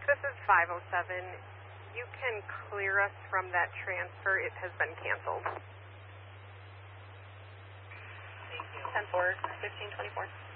this is 507. You can clear us from that transfer. It has been canceled. Thank you. 10-4, 1524.